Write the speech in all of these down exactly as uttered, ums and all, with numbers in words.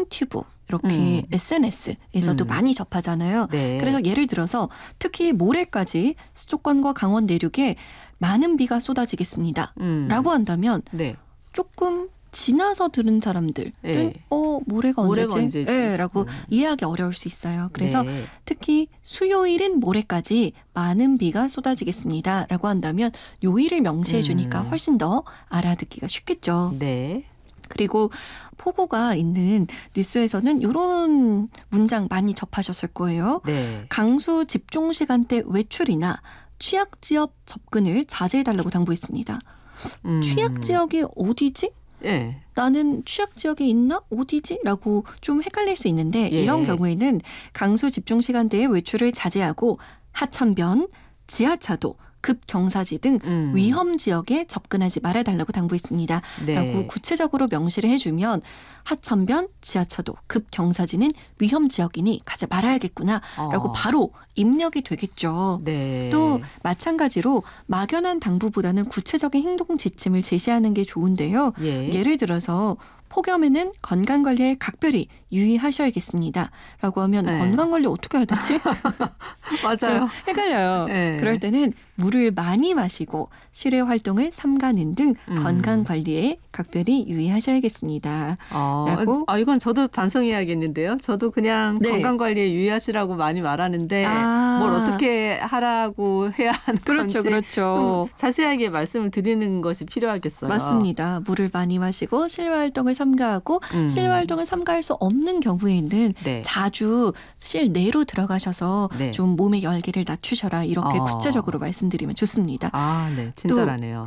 유튜브 이렇게 음. 에스엔에스에서도 음. 많이 접하잖아요. 네. 그래서 예를 들어서 특히 모레까지 수도권과 강원 내륙에 많은 비가 쏟아지겠습니다. 음. 라고 한다면 네. 조금 지나서 들은 사람들은 네. 어 모레가 모레가 언제지? 언제지? 네, 라고 음. 이해하기 어려울 수 있어요. 그래서 네. 특히 수요일인 모레까지 많은 비가 쏟아지겠습니다. 라고 한다면 요일을 명시해 주니까 음. 훨씬 더 알아듣기가 쉽겠죠. 네. 그리고 폭우가 있는 뉴스에서는 이런 문장 많이 접하셨을 거예요. 네. 강수 집중 시간대 외출이나 취약 지역 접근을 자제해달라고 당부했습니다. 음. 취약 지역이 어디지? 네. 나는 취약 지역에 있나? 어디지? 라고 좀 헷갈릴 수 있는데 예. 이런 경우에는 강수 집중 시간대에 외출을 자제하고 하천변, 지하차도, 급경사지 등 음. 위험 지역에 접근하지 말아달라고 당부했습니다. 네. 라고 구체적으로 명시를 해주면 하천변, 지하차도, 급경사지는 위험 지역이니 가지 말아야겠구나 라고 어. 바로 입력이 되겠죠. 네. 또 마찬가지로 막연한 당부보다는 구체적인 행동 지침을 제시하는 게 좋은데요. 예. 예를 들어서 폭염에는 건강관리에 각별히 유의하셔야겠습니다. 라고 하면 네. 건강관리 어떻게 해야 되지? 맞아요. 좀 헷갈려요. 네. 그럴 때는 물을 많이 마시고 실외 활동을 삼가는 등 음. 건강관리에 각별히 유의하셔야겠습니다. 어, 라고? 아, 이건 저도 반성해야겠는데요. 저도 그냥 네. 건강관리에 유의하시라고 많이 말하는데 아. 뭘 어떻게 하라고 해야 하는 그렇죠. 건지 그렇죠. 좀 자세하게 말씀을 드리는 것이 필요하겠어요. 맞습니다. 물을 많이 마시고 실외 활동을 삼가하고 음. 실외 활동을 삼가할 수 없는 경우에는 네. 자주 실내로 들어가셔서 네. 좀 몸의 열기를 낮추셔라 이렇게 어. 구체적으로 말씀드리면 좋습니다. 아, 네. 친절하네요.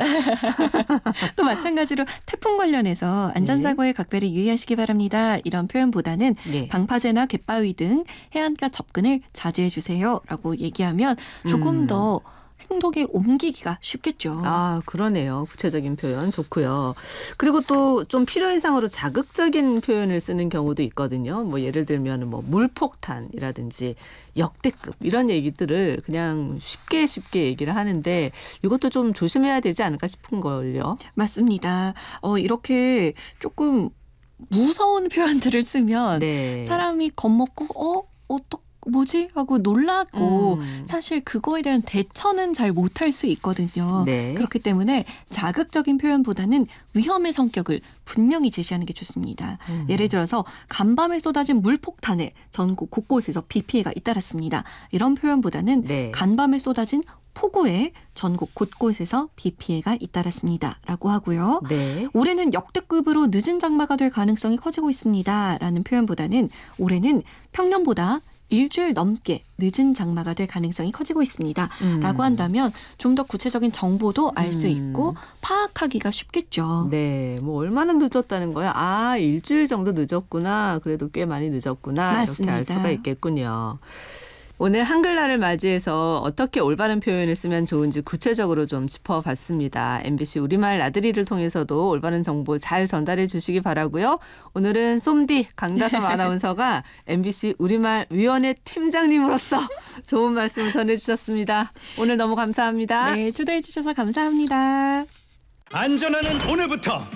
또 마찬가지로 태풍 관련해서 안전사고에 각별히 유의하시기 바랍니다. 이런 표현보다는 네. 방파제나 갯바위 등 해안가 접근을 자제해 주세요. 라고 얘기하면 조금 음. 더 행동에 옮기기가 쉽겠죠. 아, 그러네요. 구체적인 표현 좋고요. 그리고 또 좀 필요 이상으로 자극적인 표현을 쓰는 경우도 있거든요. 뭐 예를 들면 뭐 물폭탄이라든지 역대급 이런 얘기들을 그냥 쉽게 쉽게 얘기를 하는데 이것도 좀 조심해야 되지 않을까 싶은 걸요. 맞습니다. 어, 이렇게 조금 무서운 표현들을 쓰면 네. 사람이 겁먹고 어? 어떡 뭐지? 하고 놀라고 음. 사실 그거에 대한 대처는 잘 못할 수 있거든요. 네. 그렇기 때문에 자극적인 표현보다는 위험의 성격을 분명히 제시하는 게 좋습니다. 음. 예를 들어서 간밤에 쏟아진 물폭탄에 전국 곳곳에서 비 피해가 잇따랐습니다. 이런 표현보다는 네. 간밤에 쏟아진 폭우에 전국 곳곳에서 비 피해가 잇따랐습니다. 라고 하고요. 네. 올해는 역대급으로 늦은 장마가 될 가능성이 커지고 있습니다. 라는 표현보다는 올해는 평년보다 일주일 넘게 늦은 장마가 될 가능성이 커지고 있습니다. 음. 라고 한다면 좀 더 구체적인 정보도 알 수 음. 있고 파악하기가 쉽겠죠. 네, 뭐 얼마나 늦었다는 거야? 아, 일주일 정도 늦었구나. 그래도 꽤 많이 늦었구나. 맞습니다. 이렇게 알 수가 있겠군요. 오늘 한글날을 맞이해서 어떻게 올바른 표현을 쓰면 좋은지 구체적으로 좀 짚어봤습니다. 엠비씨 우리말 나들이를 통해서도 올바른 정보 잘 전달해 주시기 바라고요. 오늘은 쏨디 강다솜 아나운서가 엠비씨 우리말 위원회 팀장님으로서 좋은 말씀을 전해주셨습니다. 오늘 너무 감사합니다. 네, 초대해 주셔서 감사합니다. 안전하는 오늘부터